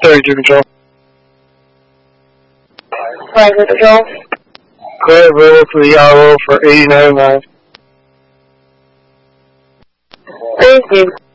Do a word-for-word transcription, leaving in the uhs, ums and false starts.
thirty-two control. Private control. Clear available for the Yarrow for eighty-nine miles. Thank you.